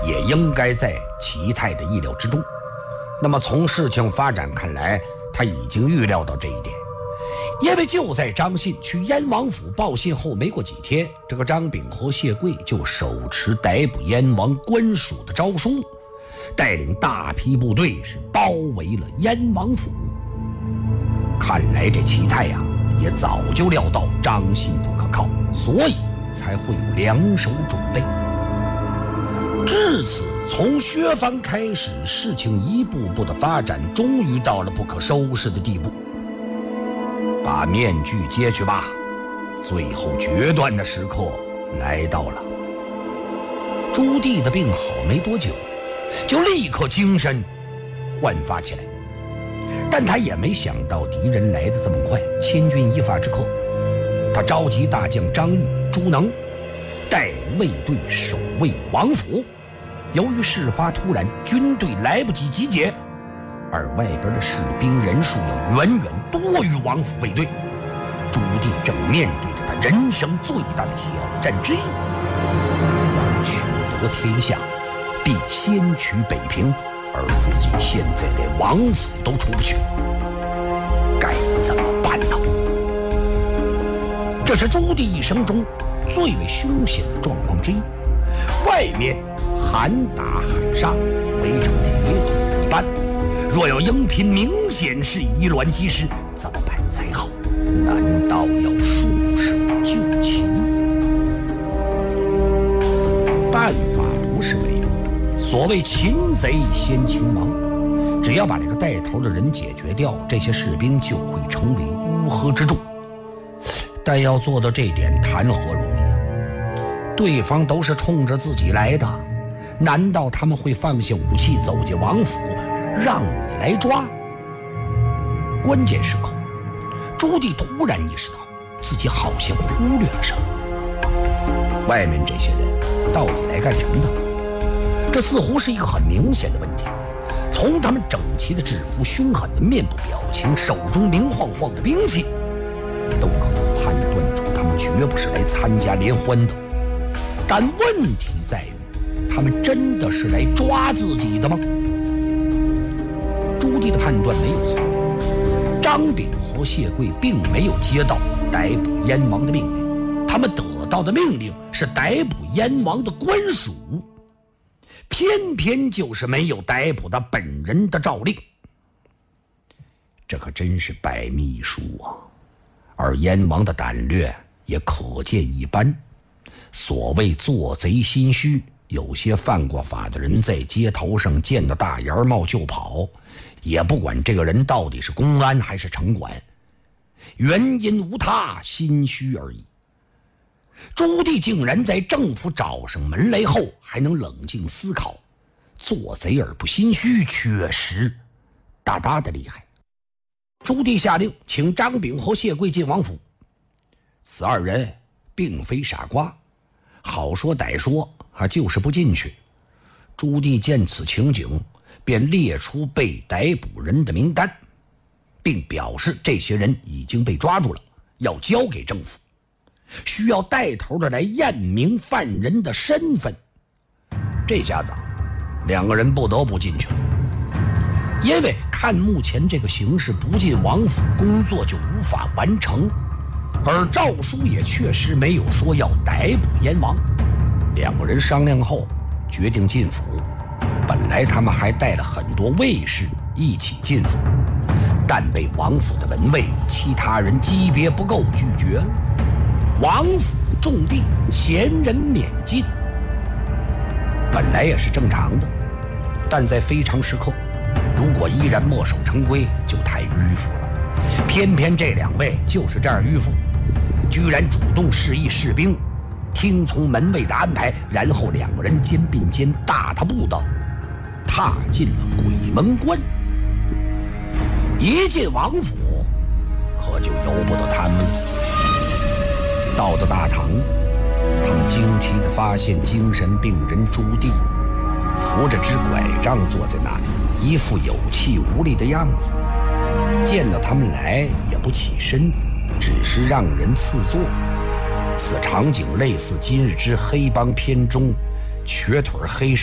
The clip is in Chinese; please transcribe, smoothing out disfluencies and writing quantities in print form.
也应该在齐泰的意料之中。那么从事情发展看来，他已经预料到这一点，因为就在张信去燕王府报信后没过几天，这个张炳和谢贵就手持逮捕燕王官署的诏书，带领大批部队是包围了燕王府。看来这齐泰呀，也早就料到张信不可靠，所以才会有两手准备。至此，从薛芳开始，事情一步步的发展，终于到了不可收拾的地步。把面具揭去吧，最后决断的时刻来到了。朱棣的病好没多久，就立刻精神焕发起来，但他也没想到敌人来得这么快。千钧一发之刻，他召集大将张玉、朱能带领卫队守卫王府。由于事发突然，军队来不及集结，而外边的士兵人数要远远多于王府卫队。朱棣正面对着他人生最大的挑战之一，要取得天下，必先取北平，而自己现在连王府都出不去，该怎么办呢？这是朱棣一生中最为凶险的状况之一。外面喊打喊杀，围成铁桶一般，若要应聘明显是以卵击石，怎么办才好？难道要束手就擒？办法不是没有，所谓擒贼先擒王，只要把这个带头的人解决掉，这些士兵就会成为乌合之众。但要做到这点，谈何容易啊！对方都是冲着自己来的，难道他们会放下武器走进王府，让你来抓？关键时刻，朱棣突然意识到自己好像忽略了什么。外面这些人到底来干什么的？这似乎是一个很明显的问题。从他们整齐的制服、凶狠的面部表情、手中明晃晃的兵器，都可以判断出他们绝不是来参加联欢的。但问题在于，他们真的是来抓自己的吗？朱棣的判断没有错，张炳和谢贵并没有接到逮捕燕王的命令，他们得到的命令是逮捕燕王的官署，偏偏就是没有逮捕他本人的诏令。这可真是百密一疏啊！而燕王的胆略也可见一斑。所谓做贼心虚，有些犯过法的人在街头上见到大檐帽就跑，也不管这个人到底是公安还是城管，原因无他，心虚而已。朱棣竟然在政府找上门来后还能冷静思考，做贼而不心虚，确实大大的厉害。朱棣下令请张炳和谢贵进王府，此二人并非傻瓜，好说歹说就是不进去。朱棣见此情景，便列出被逮捕人的名单，并表示这些人已经被抓住了，要交给政府，需要带头的来验明犯人的身份。这下子两个人不得不进去了，因为看目前这个形势，不进王府工作就无法完成，而诏书也确实没有说要逮捕燕王。两个人商量后决定进府，本来他们还带了很多卫士一起进府，但被王府的门卫以其他人级别不够拒绝了。王府重地，闲人免进，本来也是正常的，但在非常时刻，如果依然墨守成规，就太迂腐了。偏偏这两位就是这样迂腐，居然主动示意士兵听从门卫的安排，然后两个人肩并肩，大踏步的踏进了鬼门关。一进王府，可就由不得他们了。到了大堂，他们惊奇地发现精神病人朱棣扶着支拐杖坐在那里，一副有气无力的样子。见到他们来也不起身，只是让人赐座。此场景类似今日之黑帮片中瘸腿黑